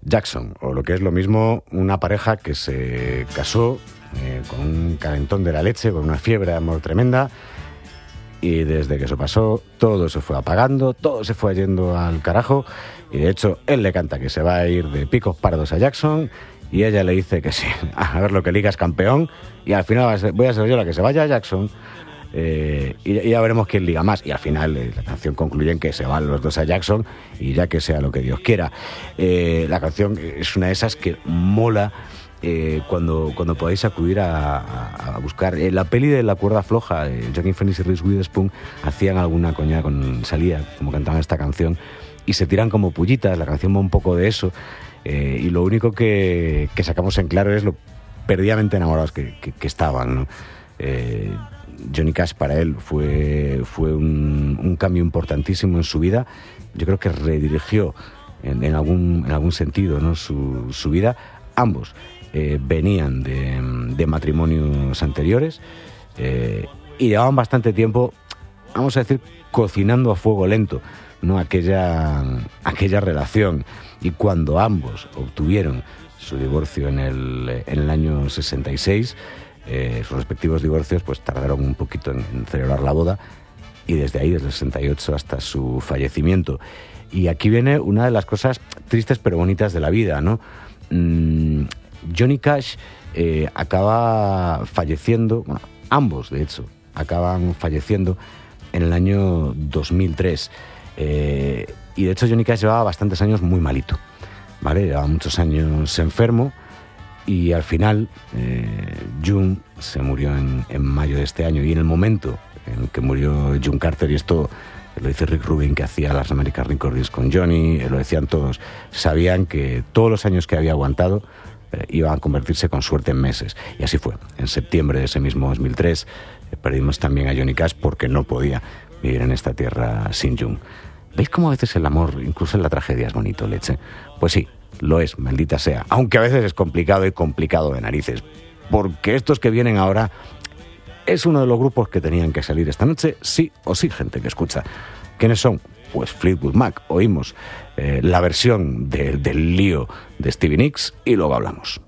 Jackson, o lo que es lo mismo, una pareja que se casó con un calentón de la leche, con una fiebre de amor tremenda, y desde que eso pasó, todo se fue apagando, todo se fue yendo al carajo, y de hecho él le canta que se va a ir de picos pardos a Jackson, y ella le dice que sí, a ver lo que ligas, campeón, y al final voy a ser yo la que se vaya a Jackson, y ya veremos quién liga más. Y al final la canción concluye en que se van los dos a Jackson y ya que sea lo que Dios quiera. La canción es una de esas que mola cuando podáis acudir a buscar. La peli de La cuerda floja, Joaquin Phoenix y Reese Witherspoon hacían alguna coña con Salía, como cantaban esta canción, y se tiran como pullitas. La canción va un poco de eso, y lo único que sacamos en claro es lo perdidamente enamorados que estaban, ¿no? Johnny Cash para él fue un cambio importantísimo en su vida. Yo creo que redirigió en algún sentido, ¿no?, su vida. Ambos venían de matrimonios anteriores y llevaban bastante tiempo, vamos a decir, cocinando a fuego lento, ¿no?, aquella relación. Y cuando ambos obtuvieron su divorcio en el año 66, sus respectivos divorcios pues tardaron un poquito en celebrar la boda, y desde ahí, desde el 68 hasta su fallecimiento. Y aquí viene una de las cosas tristes pero bonitas de la vida, ¿no? Johnny Cash acaba falleciendo, bueno, ambos de hecho acaban falleciendo en el año 2003, y de hecho Johnny Cash llevaba bastantes años muy malito, ¿vale? Llevaba muchos años enfermo. Y al final, June se murió en mayo de este año. Y en el momento en que murió June Carter, y esto lo dice Rick Rubin, que hacía las American Records con Johnny, lo decían todos, sabían que todos los años que había aguantado iban a convertirse con suerte en meses. Y así fue. En septiembre de ese mismo 2003 perdimos también a Johnny Cash porque no podía vivir en esta tierra sin June. ¿Veis cómo a veces el amor, incluso en la tragedia, es bonito, leche? Pues sí, lo es, maldita sea. Aunque a veces es complicado de narices. Porque estos que vienen ahora es uno de los grupos que tenían que salir esta noche, sí o sí, gente que escucha. ¿Quiénes son? Pues Fleetwood Mac. Oímos la versión del lío de Stevie Nicks y luego hablamos.